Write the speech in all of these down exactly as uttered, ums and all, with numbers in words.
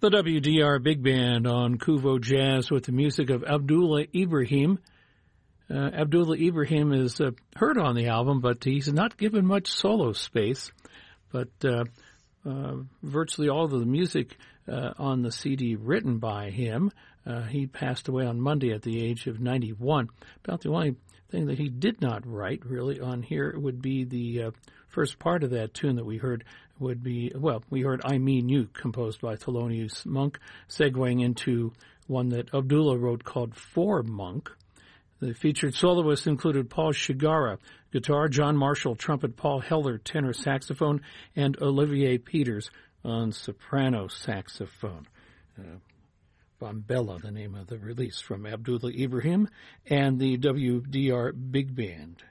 The W D R Big Band on Kuvo Jazz with the music of Abdullah Ibrahim. Uh, Abdullah Ibrahim is uh, heard on the album, but he's not given much solo space. But uh, uh, virtually all of the music uh, on the C D written by him. Uh, he passed away on Monday at the age of ninety-one. About the only thing that he did not write, really, on here would be the uh, first part of that tune that we heard would be, well, we heard I Mean You, composed by Thelonious Monk, segueing into one that Abdullah wrote called For Monk. The featured soloists included Paul Shigara, guitar, John Marshall, trumpet, Paul Heller, tenor saxophone, and Olivier Peters on soprano saxophone. Uh, Bombella, the name of the release from Abdullah Ibrahim and the W D R Big Band.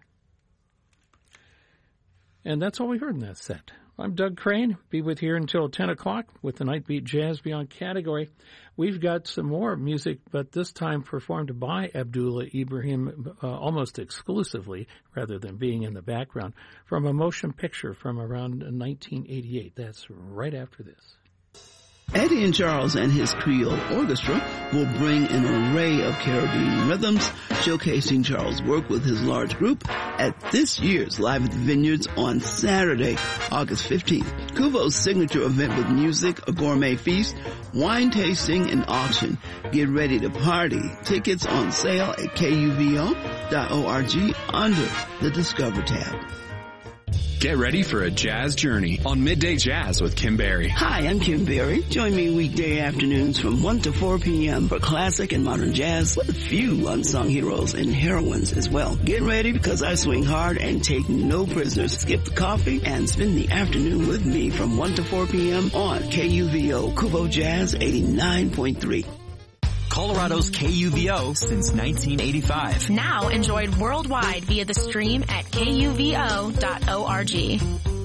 And that's all we heard in that set. I'm Doug Crane. Be with you here until ten o'clock with the Nightbeat Jazz Beyond category. We've got some more music, but this time performed by Abdullah Ibrahim uh, almost exclusively, rather than being in the background, from a motion picture from around nineteen eighty-eight. That's right after this. Eddie and Charles and his Creole Orchestra will bring an array of Caribbean rhythms, showcasing Charles' work with his large group at this year's Live at the Vineyards on Saturday, August fifteenth. Kuvo's signature event with music, a gourmet feast, wine tasting, and auction. Get ready to party. Tickets on sale at K U V O dot org under the Discover tab. Get ready for a jazz journey on Midday Jazz with Kim Berry. Hi, I'm Kim Berry. Join me weekday afternoons from one to four p.m. for classic and modern jazz with a few unsung heroes and heroines as well. Get ready because I swing hard and take no prisoners. Skip the coffee and spend the afternoon with me from one to four p.m. on K U V O Kuvo Jazz eighty-nine point three. Colorado's K U V O since nineteen eighty-five. Now enjoyed worldwide via the stream at K U V O dot org.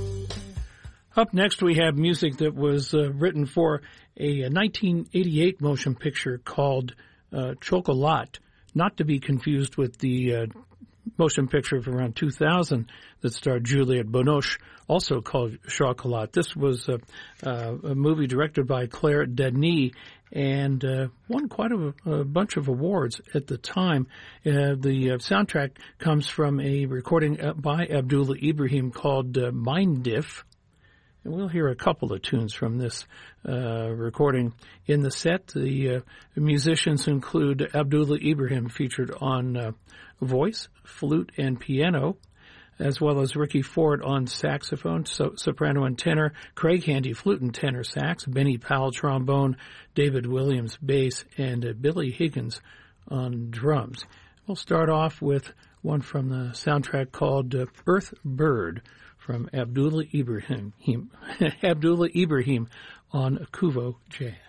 Up next, we have music that was uh, written for a nineteen eighty-eight motion picture called uh, Chocolat, not to be confused with the uh, motion picture from around two thousand that starred Juliette Binoche, also called Chocolat. This was uh, uh, a movie directed by Claire Denis and uh, won quite a, a bunch of awards at the time. Uh, the uh, soundtrack comes from a recording by Abdullah Ibrahim called uh, Mindif. And we'll hear a couple of tunes from this uh, recording in the set. The uh, musicians include Abdullah Ibrahim, featured on uh, voice, flute, and piano, as well as Ricky Ford on saxophone, so, soprano and tenor, Craig Handy flute and tenor sax, Benny Powell trombone, David Williams bass, and uh, Billy Higgins on drums. We'll start off with one from the soundtrack called uh, Earth Bird from Abdullah Ibrahim, Abdullah Ibrahim on Kuvo Jazz.